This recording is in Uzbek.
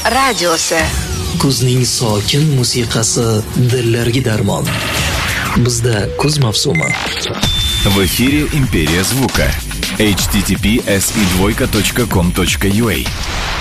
radiosi. Kuzning sokin musiqasi dillarga darmon. Bizda kuz mavsumi. В эфире «Империя звука». https://com.ua